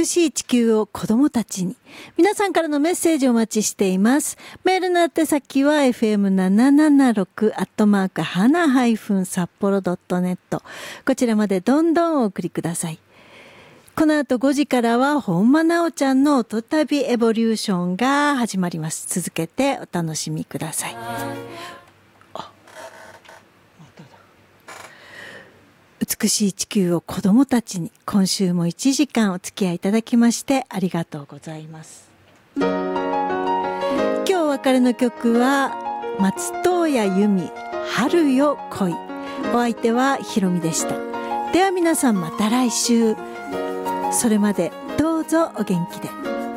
美しい地球を子どもたちに。皆さんからのメッセージをお待ちしています。メールの宛先は fm776@hana-sapporo.net こちらまでどんどんお送りください。この後5時からは本間直ちゃんの音旅エボリューションが始まります。続けてお楽しみください。美しい地球を子どもたちに、今週も1時間お付き合いいただきましてありがとうございます。今日お別れの曲は松任谷由実、春よ来い。お相手はひろみでした。では皆さんまた来週。それまでどうぞお元気で。